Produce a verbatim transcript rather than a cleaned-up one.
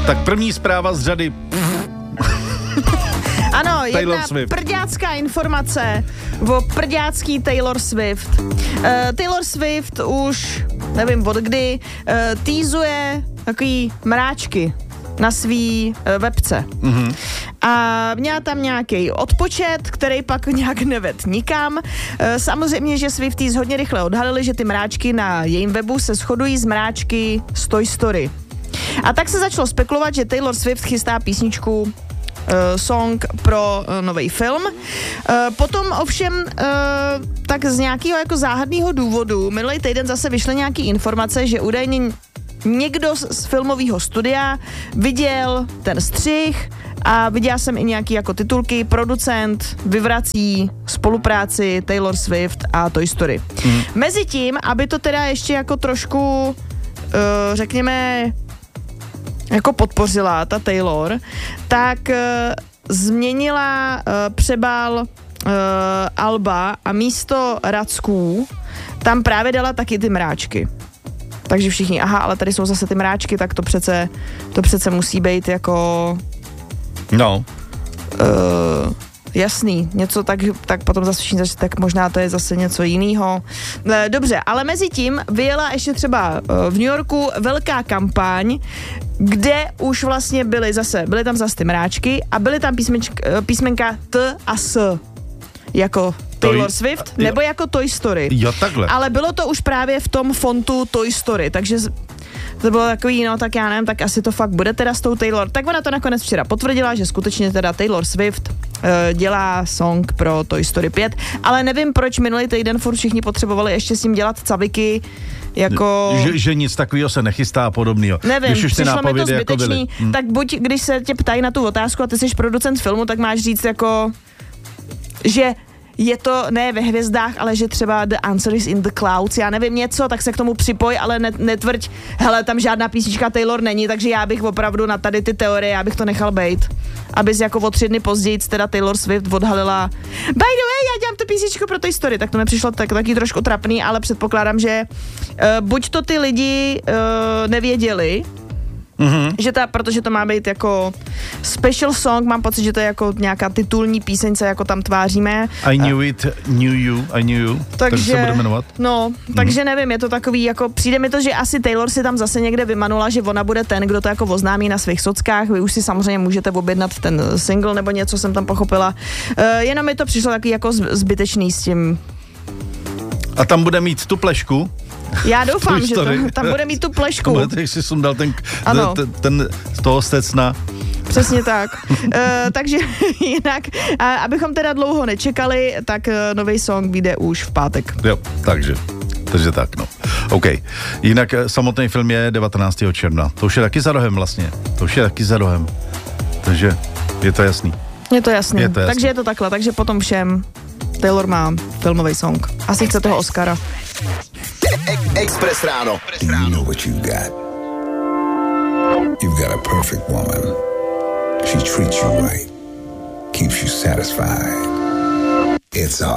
Tak první zpráva z řady. Ano, Taylor jedna Swift. prďácká informace o prďácký Taylor Swift. Uh, Taylor Swift už, nevím od kdy, uh, týzuje takový mráčky na svý uh, webce. Mm-hmm. A měla tam nějaký odpočet, který pak nějak neved nikam. E, samozřejmě, že Swifties hodně rychle odhalili, že ty mráčky na jejím webu se shodují z mráčky z Toy Story. A tak se začalo spekulovat, že Taylor Swift chystá písničku Uh, song pro uh, nový film. Uh, potom ovšem uh, tak z nějakého jako záhadného důvodu minulý týden zase vyšly nějaký informace, že údajně někdo z, z filmového studia viděl ten střih a viděla jsem i nějaký jako titulky, producent vyvrací spolupráci Taylor Swift a Toy Story. Mm. Mezitím, aby to teda ještě jako trošku uh, řekněme jako podpořila ta Taylor, tak uh, změnila uh, přebal uh, alba a místo racků tam právě dala taky ty mráčky. Takže všichni, aha, ale tady jsou zase ty mráčky, tak to přece, to přece musí být jako... No. Uh, jasný, něco tak, tak potom zase všichni začít, tak možná to je zase něco jiného. Dobře, ale mezi tím vyjela ještě třeba v New Yorku velká kampaň, kde už vlastně byly zase, byly tam zase ty mráčky a byly tam písmenčka, písmenka T a S, jako Taylor Swift, nebo jako Toy Story. Jo, takhle. Ale bylo to už právě v tom fontu Toy Story, takže to bylo takový, no tak já nevím, tak asi to fakt bude teda s tou Taylor. Tak ona to nakonec včera potvrdila, že skutečně teda Taylor Swift uh, dělá song pro Toy Story pět, ale nevím, proč minulý týden furt všichni potřebovali ještě s ním dělat caviky, jako... Že, že nic takového se nechystá a podobného. Nevím, když už ty přišlo mi to nápovědy zbytečný, jako byly. tak buď, když se tě ptají na tu otázku a ty jsi producent filmu, tak máš říct jako, že je to ne ve hvězdách, ale že třeba The Answer is in the Clouds, já nevím něco, tak se k tomu připoj, ale net, netvrď, hele, tam žádná písnička Taylor není, takže já bych opravdu na tady ty teorie, já bych to nechal bejt. Abys jako o tři dny později teda Taylor Swift odhalila by the way, já dělám tu písničku pro Toy Story, tak to mi přišlo tak, taky trošku trapný, ale předpokládám, že uh, buď to ty lidi uh, nevěděli, Mm-hmm. Že ta, protože to má být jako special song, mám pocit, že to je jako nějaká titulní píseň, jako tam tváříme. I knew it, knew you, I knew you, takže, takže se bude jmenovat. No, mm-hmm. takže nevím, je to takový, jako přijde mi to, že asi Taylor si tam zase někde vymanula, že ona bude ten, kdo to jako oznámí na svých sockách, vy už si samozřejmě můžete objednat ten single, nebo něco jsem tam pochopila. Uh, jenom mi to přišlo takový jako zbytečný s tím. A tam bude mít tu plešku. Já doufám, že to, tam bude mít tu plešku. Budete, si sundal ten, ten, ten z toho stecna. Přesně tak. e, takže jinak, a, abychom teda dlouho nečekali, tak e, nový song vyjde už v pátek. Jo, takže. Takže tak, no. OK. Jinak samotný film je devatenáctého června. To už je taky za rohem vlastně. To už je taky za rohem. Takže je to jasný. Je to jasný. Je to jasný. Takže je to takhle. Takže potom všem Taylor má filmový song. Asi chce toho Oscara. Express ráno. You know what you got. You've got a perfect woman. She treats you right. Keeps you satisfied. It's a